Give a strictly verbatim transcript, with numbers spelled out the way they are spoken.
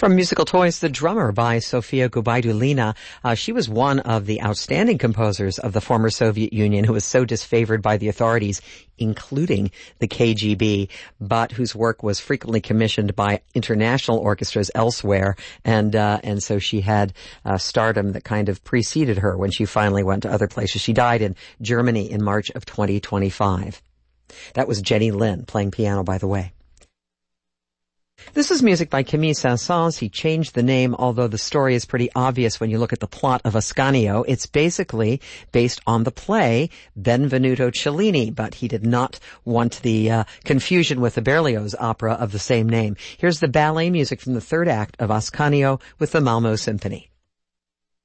From Musical Toys, The Drummer by Sofia Gubaidulina. Uh, she was one of the outstanding composers of the former Soviet Union who was so disfavored by the authorities, including the K G B, but whose work was frequently commissioned by international orchestras elsewhere. And, uh, and so she had uh, stardom that kind of preceded her when she finally went to other places. She died in Germany in March of twenty twenty-five. That was Jenny Lin playing piano, by the way. This is music by Camille Saint-Saëns. He changed the name, although the story is pretty obvious when you look at the plot of Ascanio. It's basically based on the play Benvenuto Cellini, but he did not want the uh, confusion with the Berlioz opera of the same name. Here's the ballet music from the third act of Ascanio with the Malmö Symphony.